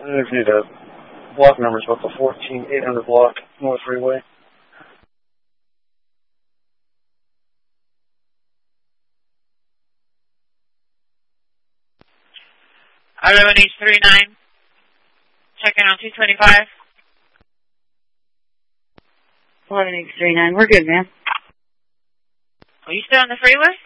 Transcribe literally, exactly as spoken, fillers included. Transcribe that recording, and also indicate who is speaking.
Speaker 1: I just need a block number. It's about the fourteen eight hundred block, North Freeway.
Speaker 2: eleven H thirty-nine. Checking on two twenty-five.
Speaker 3: eleven H thirty-nine. We're good, man.
Speaker 2: Are you still on the freeway?